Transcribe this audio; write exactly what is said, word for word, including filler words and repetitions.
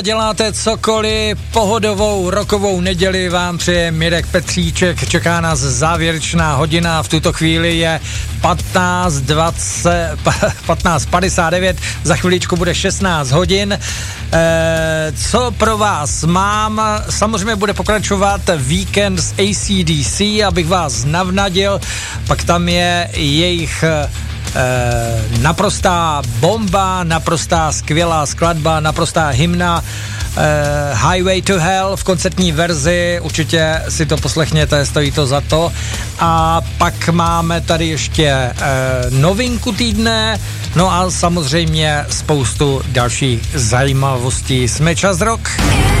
Děláte cokoliv, pohodovou rokovou neděli vám přeje Mirek Petříček, čeká nás závěrečná hodina, v tuto chvíli je patnáct dvacet, patnáct padesát devět, za chviličku bude šestnáct hodin. E, co pro vás mám? Samozřejmě bude pokračovat Víkend s A C D C, abych vás navnadil, pak tam je jejich Eh, naprostá bomba, naprostá skvělá skladba, naprostá hymna eh, Highway to Hell v koncertní verzi, určitě si to poslechněte, stojí to za to. A pak máme tady ještě eh, novinku týdne, no a samozřejmě spoustu dalších zajímavostí. Jsme Čas Rock.